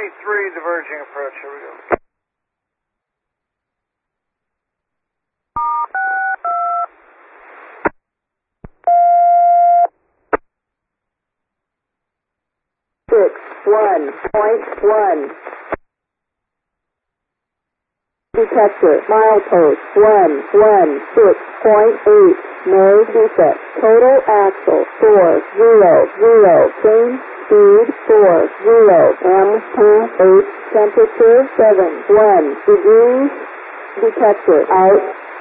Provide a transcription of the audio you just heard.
23, diverging approach. Here we go. Detector, milepost 116.8, no defect. Total axle 400, change speed 40, M 8, temperature 71 degrees. Detector out.